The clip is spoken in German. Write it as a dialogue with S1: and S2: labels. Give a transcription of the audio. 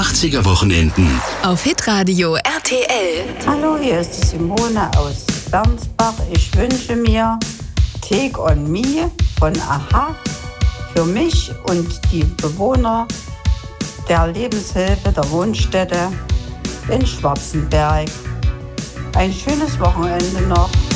S1: 80er Wochenenden
S2: auf Hitradio RTL.
S3: Hallo, hier ist die Simone aus Bernsbach. Ich wünsche mir Take on Me von Aha für mich und die Bewohner der Lebenshilfe der Wohnstätte in Schwarzenberg. Ein schönes Wochenende noch.